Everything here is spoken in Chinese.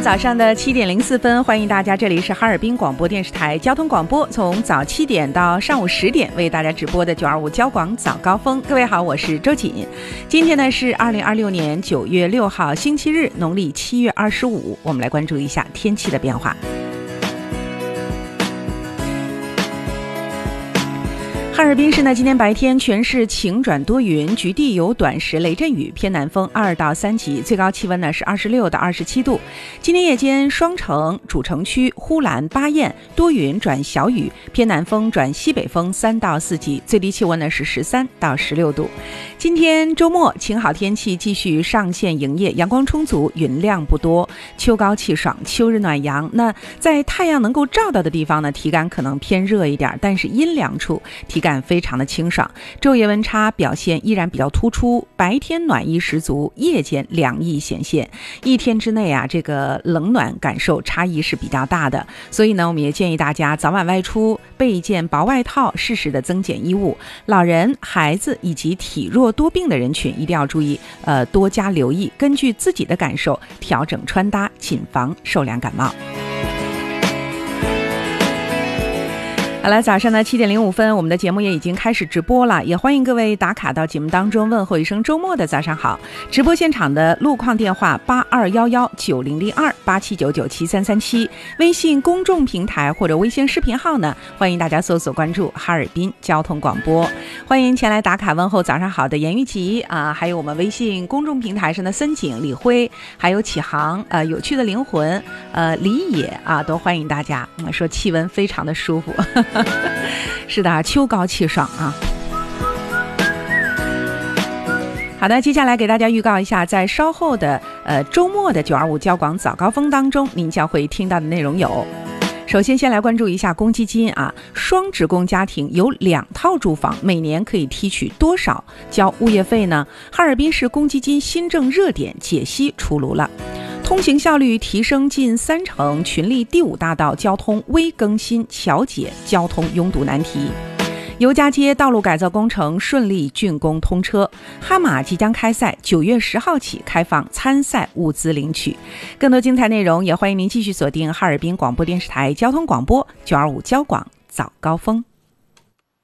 早上的7点04分，欢迎大家，这里是哈尔滨广播电视台交通广播，从早7点到上午10点为大家直播的925交广早高峰。各位好，我是周瑾。今天呢是2026年9月6号星期日，农历7月25，我们来关注一下天气的变化。哈尔滨市呢，今天白天全市晴转多云，局地有短时雷阵雨，偏南风2到3级，最高气温呢是26到27度。今天夜间，双城、主城区、呼兰、巴彦多云转小雨，偏南风转西北风3到4级，最低气温呢是13到16度。今天周末晴好天气继续上线营业，阳光充足，云量不多，秋高气爽，秋日暖阳。那在太阳能够照到的地方呢，体感可能偏热一点，但是阴凉处体感非常的清爽，昼夜温差表现依然比较突出，白天暖意十足，夜间凉意显现。一天之内啊，这个冷暖感受差异是比较大的，所以呢，我们也建议大家早晚外出备一件薄外套，适时的增减衣物。老人、孩子以及体弱多病的人群一定要注意，多加留意，根据自己的感受调整穿搭，谨防受凉感冒。好了，早上的7点05分，我们的节目也已经开始直播了，也欢迎各位打卡到节目当中，问候一声周末的早上好。直播现场的路况电话8211900287997337，微信公众平台或者微信视频号呢，欢迎大家搜索关注哈尔滨交通广播。欢迎前来打卡问候早上好的严玉吉啊，还有我们微信公众平台上的森景、李辉，还有启航、有趣的灵魂、李野啊，都欢迎大家。说气温非常的舒服。是的，秋高气爽啊。好的，接下来给大家预告一下，在稍后的周末的925交广早高峰当中，您将会听到的内容有：首先先来关注一下公积金啊，双职工家庭有2套住房，每年可以提取多少交物业费呢？哈尔滨市公积金新政热点解析出炉了。通行效率提升近30%，群力第5大道交通微更新，调解交通拥堵难题。尤家街道路改造工程顺利竣工通车，哈马即将开赛，9月10号起开放参赛物资领取。更多精彩内容，也欢迎您继续锁定哈尔滨广播电视台交通广播925交广早高峰。